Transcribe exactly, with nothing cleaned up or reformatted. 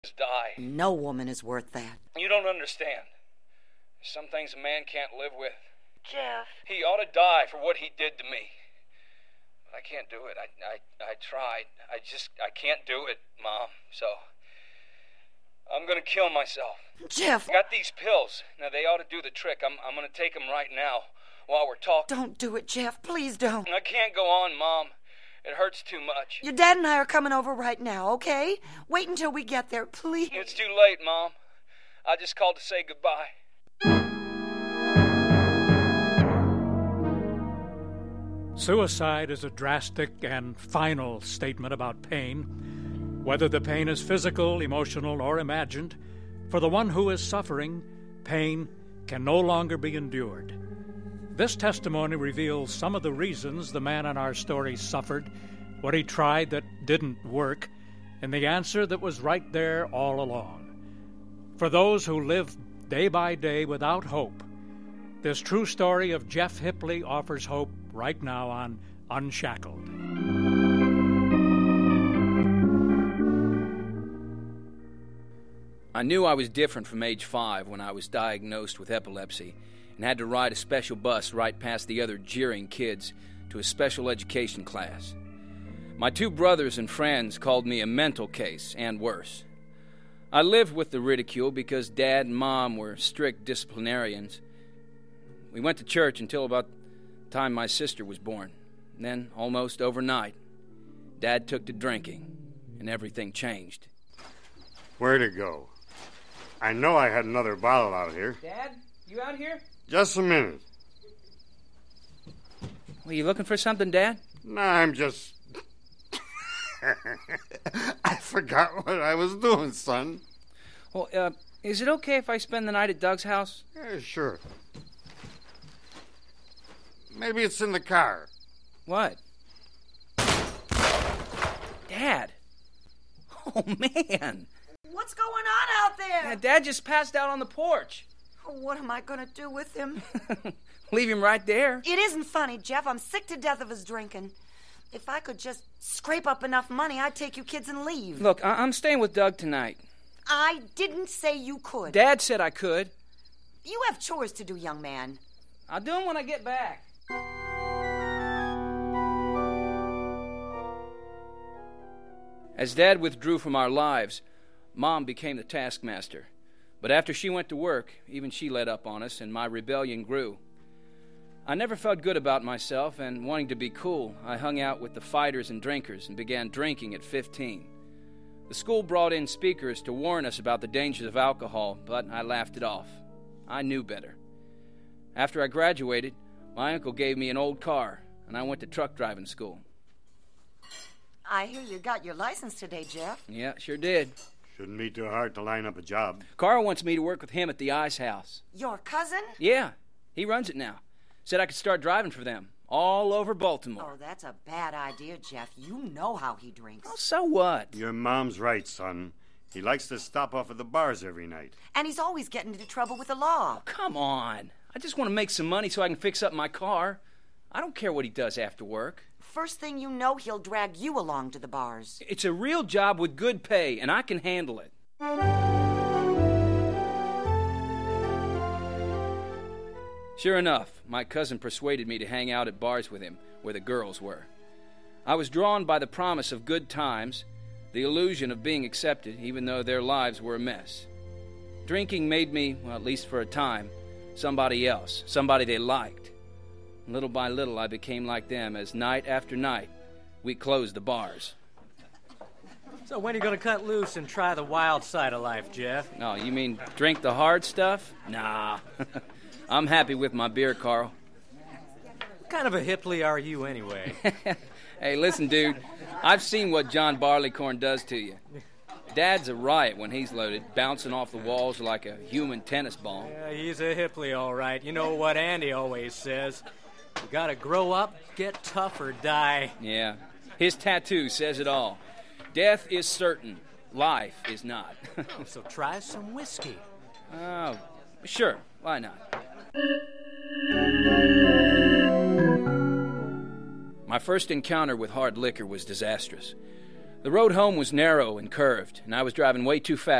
die. No woman is worth that. You don't understand. There's some things a man can't live with. Jeff. He ought to die for what he did to me. But I can't do it. I, I, I tried. I just, I can't do it, Mom. So, I'm gonna kill myself. Jeff. I got these pills. Now, they ought to do the trick. I'm, I'm gonna take them right now while we're talking. Don't do it, Jeff. Please don't. I can't go on, Mom. It hurts too much. Your dad and I are coming over right now, okay? Wait until we get there, please. It's too late, Mom. I just called to say goodbye. Suicide is a drastic and final statement about pain. Whether the pain is physical, emotional, or imagined, for the one who is suffering, pain can no longer be endured. This testimony reveals some of the reasons the man in our story suffered, what he tried that didn't work, and the answer that was right there all along. For those who live day by day without hope, this true story of Jeff Hipley offers hope right now on Unshackled. I knew I was different from age five when I was diagnosed with epilepsy and had to ride a special bus right past the other jeering kids to a special education class. My two brothers and friends called me a mental case and worse. I lived with the ridicule because Dad and Mom were strict disciplinarians. We went to church until about the time my sister was born. And then, almost overnight, Dad took to drinking, and everything changed. Where'd it go? I know I had another bottle out here. Dad, you out here? Just a minute. Were you looking for something, Dad? No, I'm just... I forgot what I was doing, son. Well, uh, is it okay if I spend the night at Doug's house? Yeah, sure. Maybe it's in the car. What? Dad! Oh, man! What's going on out there? Yeah, Dad just passed out on the porch. What am I going to do with him? Leave him right there. It isn't funny, Jeff. I'm sick to death of his drinking. If I could just scrape up enough money, I'd take you kids and leave. Look, I- I'm staying with Doug tonight. I didn't say you could. Dad said I could. You have chores to do, young man. I'll do them when I get back. As Dad withdrew from our lives, Mom became the taskmaster. But after she went to work, even she let up on us, and my rebellion grew. I never felt good about myself, and wanting to be cool, I hung out with the fighters and drinkers and began drinking at fifteen. The school brought in speakers to warn us about the dangers of alcohol, but I laughed it off. I knew better. After I graduated, my uncle gave me an old car, and I went to truck driving school. I hear you got your license today, Jeff. Yeah, sure did. Shouldn't be too hard to line up a job. Carl wants me to work with him at the Ice House. Your cousin? Yeah, he runs it now. Said I could start driving for them, all over Baltimore. Oh, that's a bad idea, Jeff. You know how he drinks. Oh, so what? Your mom's right, son. He likes to stop off at the bars every night. And he's always getting into trouble with the law. Oh, come on. I just want to make some money so I can fix up my car. I don't care what he does after work. First thing you know, he'll drag you along to the bars. It's a real job with good pay, and I can handle it. Sure enough, my cousin persuaded me to hang out at bars with him, where the girls were. I was drawn by the promise of good times, the illusion of being accepted, even though their lives were a mess. Drinking made me, well, at least for a time, somebody else, somebody they liked. Little by little, I became like them as night after night, we closed the bars. So when are you going to cut loose and try the wild side of life, Jeff? Oh, you mean drink the hard stuff? Nah. I'm happy with my beer, Carl. What kind of a Hipley are you anyway? Hey, listen, dude. I've seen what John Barleycorn does to you. Dad's a riot when he's loaded, bouncing off the walls like a human tennis ball. Yeah, he's a Hipley, all right. You know what Andy always says. You gotta grow up, get tough, or die. Yeah. His tattoo says it all. Death is certain. Life is not. So try some whiskey. Oh, sure. Why not? My first encounter with hard liquor was disastrous. The road home was narrow and curved, and I was driving way too fast